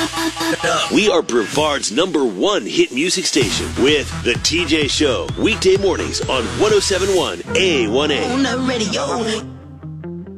We are Brevard's #1 hit music station with The TJ Show, weekday mornings on 107.1 A1A. On the radio.